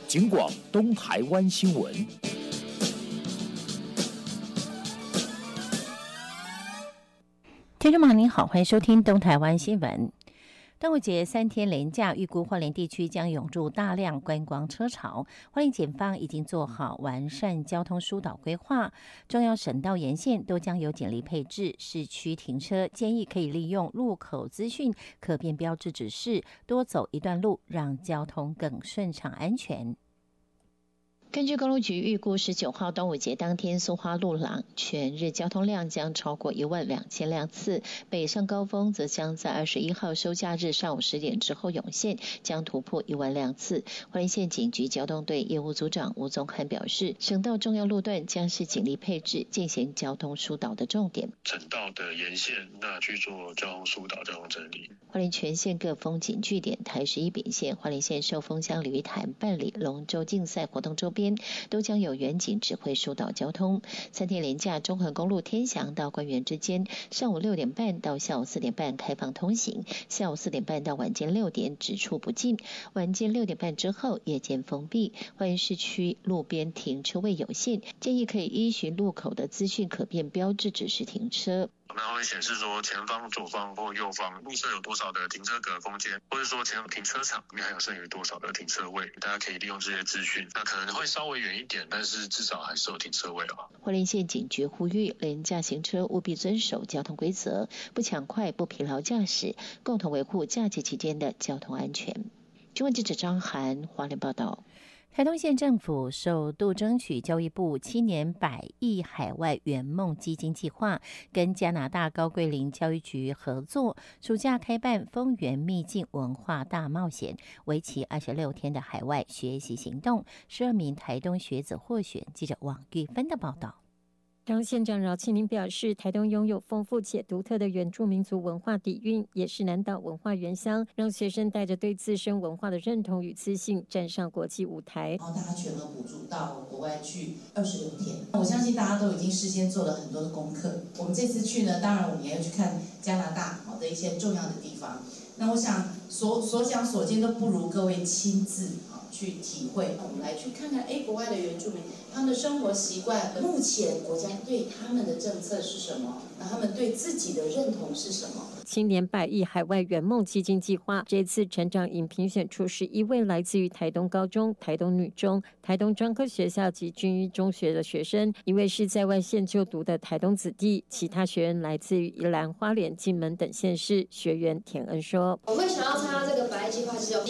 警广东台湾新闻。 听众朋友您好，欢迎收听东台湾新闻。端午节3天连假，预估花莲地区将涌入大量观光车潮。花莲检方已经做好完善交通疏导规划，重要省道沿线都将有警力配置，市区停车建议可以利用路口资讯可变标志指示，多走一段路，让交通更顺畅安全。根据公路局预估，19号端午节当天苏花路廊全日交通量将超过12000辆次，北上高峰则将在21号收假日上午10点之后涌现，将突破1万辆次。花莲县警局交通队业务组长吴宗汉表示，省道重要路段将是警力配置进行交通疏导的重点。 省道的沿线那去做交通疏导、交通整理。 花莲全县各风景据点、台11丙县、花莲县寿丰乡鲤鱼潭办理龙舟竞赛活动周边都将有员警指挥疏导交通。3天连假，中横公路天祥到关园之间，上午6点半到下午4点半开放通行，下午4点半到晚间6点只出不进，晚间6点半之后夜间封闭。花莲市区路边停车位有限，建议可以依循路口的资讯可变标志指示停车。 那会显示说前方、左方或右方路侧有多少的停车格空间，或者说前停车场里面还有剩余多少的停车位，大家可以利用这些资讯。那可能会稍微远一点，但是至少还是有停车位啊。 花莲县警局呼吁廉价行车务必遵守交通规则，不抢快、不疲劳驾驶，共同维护假期期间的交通安全。新闻记者张涵花莲报道。台东县政府首度争取教育部7年100亿海外圆梦基金计划，跟加拿大高桂林教育局合作，暑假开办丰原秘境文化大冒险，为期26天的海外学习行动，12名台东学子获选。记者王玉芬的报道。 张县长饶庆林表示，台东拥有丰富且独特的原住民族文化底蕴，也是南岛文化原乡，让学生带着对自身文化的认同与自信站上国际舞台。 然后大家全额补助到国外去26天，我相信大家都已经事先做了很多的功课。我们这次去呢，当然我们也要去看加拿大的一些重要的地方。那我想所讲所见都不如各位亲自去体会。我们来去看看，国外的原住民他们的生活习惯，目前国家对他们的政策是什么？那他们对自己的认同是什么？ 青年100亿海外圆梦基金计划，这次成长营评选出11位来自于台东高中、台东女中、台东专科学校及军医中学的学生，1位是在外县就读的台东子弟，其他学员来自于宜兰、花莲、金门等县市。学员田恩说：“ 我会想要参加这个100亿计划，是有